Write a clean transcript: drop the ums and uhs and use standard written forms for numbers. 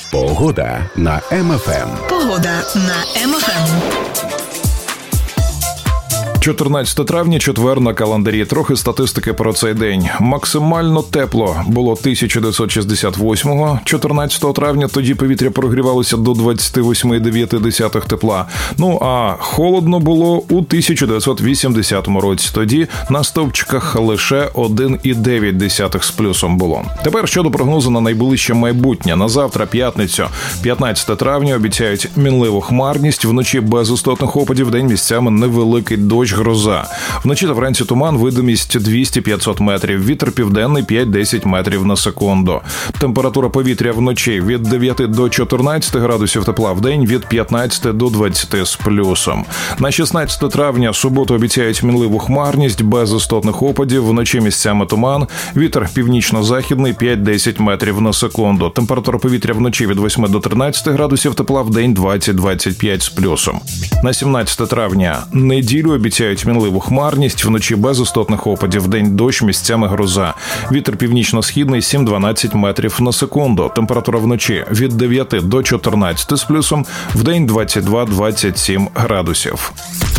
Погода на МФМ. Погода на МФМ. 14 травня, четвер на календарі. Трохи статистики про цей день. Максимально тепло було 1968-го. 14 травня тоді повітря прогрівалося до 28,9 тепла. Ну, а холодно було у 1980 році. Тоді на стовпчиках лише 1,9 з плюсом було. Тепер щодо прогнозу на найближче майбутнє. На завтра, п'ятницю, 15 травня, обіцяють мінливу хмарність. Вночі без істотних опадів, вдень місцями невеликий дощ, гроза. Вночі та вранці туман, видимість 200-500 метрів. Вітер південний 5-10 метрів на секунду. Температура повітря вночі від 9 до 14 градусів тепла, вдень від 15 до 20 з плюсом. На 16 травня, суботу, обіцяють мінливу хмарність, без істотних опадів. Вночі місцями туман. Вітер північно-західний 5-10 метрів на секунду. Температура повітря вночі від 8 до 13 градусів тепла, вдень 20-25 з плюсом. На 17 травня, неділю, обіцяють мінливу хмарність, вночі без істотних опадів, вдень дощ, місцями гроза. Вітер північно-східний 7-12 метрів на секунду. Температура вночі від 9 до 14 з плюсом, вдень 22-27 градусів.